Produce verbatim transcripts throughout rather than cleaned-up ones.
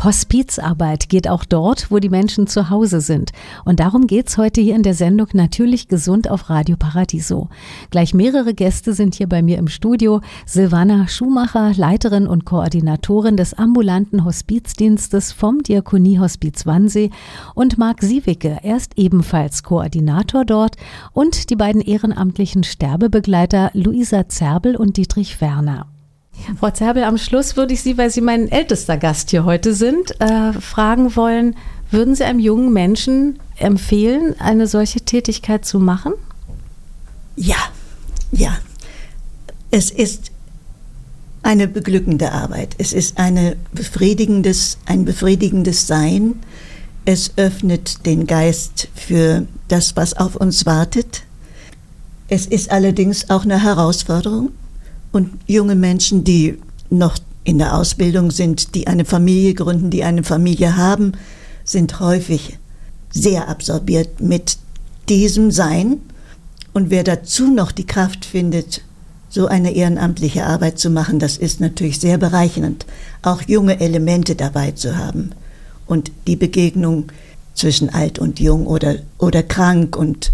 Hospizarbeit geht auch dort, wo die Menschen zu Hause sind. Und darum geht's heute hier in der Sendung Natürlich gesund auf Radio Paradiso. Gleich mehrere Gäste sind hier bei mir im Studio. Silvana Schumacher, Leiterin und Koordinatorin des ambulanten Hospizdienstes vom Diakonie-Hospiz Wannsee, und Marc Siewicke, er ist ebenfalls Koordinator dort, und die beiden ehrenamtlichen Sterbebegleiter Luisa Zerbel und Dietrich Werner. Ja, Frau Zerbel, am Schluss würde ich Sie, weil Sie mein ältester Gast hier heute sind, äh, fragen wollen, würden Sie einem jungen Menschen empfehlen, eine solche Tätigkeit zu machen? Ja, ja. Es ist eine beglückende Arbeit. Es ist eine befriedigendes, ein befriedigendes Sein. Es öffnet den Geist für das, was auf uns wartet. Es ist allerdings auch eine Herausforderung. Und junge Menschen, die noch in der Ausbildung sind, die eine Familie gründen, die eine Familie haben, sind häufig sehr absorbiert mit diesem Sein. Und wer dazu noch die Kraft findet, so eine ehrenamtliche Arbeit zu machen, das ist natürlich sehr bereichernd, auch junge Elemente dabei zu haben. Und die Begegnung zwischen alt und jung oder, oder krank und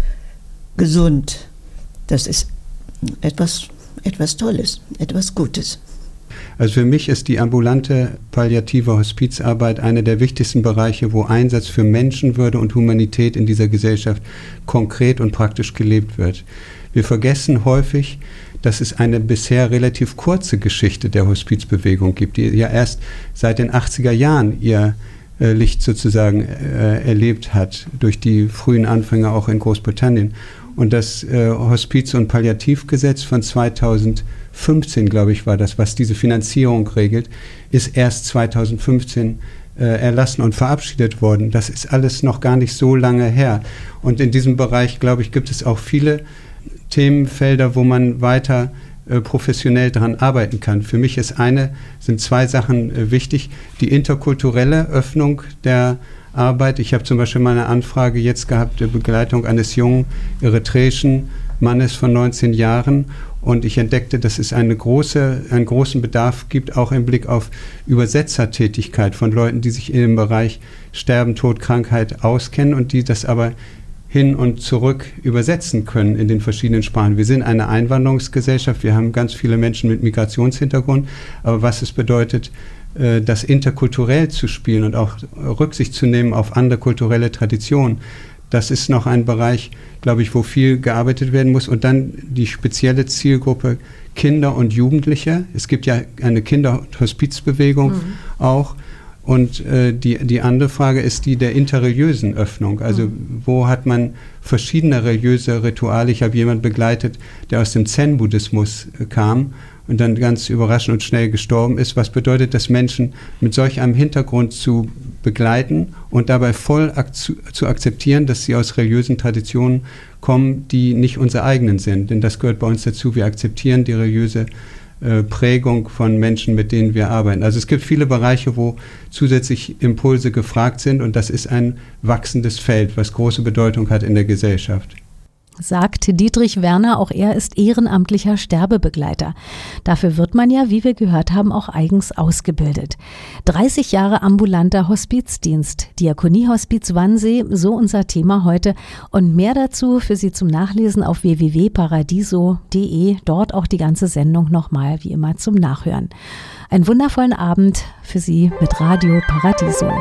gesund, das ist etwas etwas Tolles, etwas Gutes. Also für mich ist die ambulante palliative Hospizarbeit einer der wichtigsten Bereiche, wo Einsatz für Menschenwürde und Humanität in dieser Gesellschaft konkret und praktisch gelebt wird. Wir vergessen häufig, dass es eine bisher relativ kurze Geschichte der Hospizbewegung gibt, die ja erst seit den achtziger Jahren ihr äh, Licht sozusagen äh, erlebt hat, durch die frühen Anfänge auch in Großbritannien. Und das äh, Hospiz- und Palliativgesetz von zweitausendfünfzehn, glaube ich, war das, was diese Finanzierung regelt, ist erst zweitausendfünfzehn äh, erlassen und verabschiedet worden. Das ist alles noch gar nicht so lange her. Und in diesem Bereich, glaube ich, gibt es auch viele Themenfelder, wo man weiter äh, professionell daran arbeiten kann. Für mich ist eine, sind zwei Sachen äh, wichtig. Die interkulturelle Öffnung der Arbeit. Ich habe zum Beispiel mal eine Anfrage jetzt gehabt, der Begleitung eines jungen eritreischen Mannes von neunzehn Jahren, und ich entdeckte, dass es eine große, einen großen Bedarf gibt, auch im Blick auf Übersetzertätigkeit von Leuten, die sich im Bereich Sterben, Tod, Krankheit auskennen und die das aber hin und zurück übersetzen können in den verschiedenen Sprachen. Wir sind eine Einwanderungsgesellschaft, wir haben ganz viele Menschen mit Migrationshintergrund, aber was es bedeutet, das interkulturell zu spielen und auch Rücksicht zu nehmen auf andere kulturelle Traditionen, das ist noch ein Bereich, glaube ich, wo viel gearbeitet werden muss. Und dann die spezielle Zielgruppe Kinder und Jugendliche. Es gibt ja eine Kinderhospizbewegung mhm. auch. Und äh, die, die andere Frage ist die der interreligiösen Öffnung. Also mhm. wo hat man verschiedene religiöse Rituale? Ich habe jemanden begleitet, der aus dem Zen-Buddhismus äh, kam und dann ganz überraschend und schnell gestorben ist. Was bedeutet das, Menschen mit solch einem Hintergrund zu begleiten und dabei voll ak- zu, zu akzeptieren, dass sie aus religiösen Traditionen kommen, die nicht unsere eigenen sind. Denn das gehört bei uns dazu. Wir akzeptieren die religiöse äh, Prägung von Menschen, mit denen wir arbeiten. Also es gibt viele Bereiche, wo zusätzlich Impulse gefragt sind, und das ist ein wachsendes Feld, was große Bedeutung hat in der Gesellschaft. Sagt Dietrich Werner, auch er ist ehrenamtlicher Sterbebegleiter. Dafür wird man ja, wie wir gehört haben, auch eigens ausgebildet. dreißig Jahre ambulanter Hospizdienst, Diakonie-Hospiz Wannsee, so unser Thema heute. Und mehr dazu für Sie zum Nachlesen auf w w w punkt paradiso punkt d e, dort auch die ganze Sendung nochmal wie immer zum Nachhören. Einen wundervollen Abend für Sie mit Radio Paradiso.